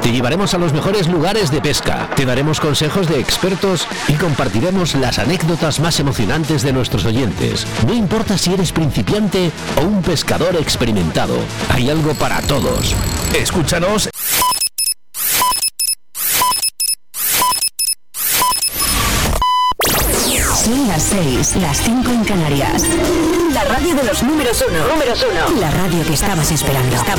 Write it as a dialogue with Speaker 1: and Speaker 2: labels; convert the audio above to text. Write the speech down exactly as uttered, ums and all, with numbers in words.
Speaker 1: Te llevaremos a los mejores lugares de pesca, te daremos consejos de expertos y compartiremos las anécdotas más emocionantes de nuestros oyentes. No importa si eres principiante o un pescador experimentado, hay algo para todos. Escúchanos.
Speaker 2: Son las seis, las cinco en Canarias. La radio de los números uno. Números uno. La radio que estabas esperando. Estabas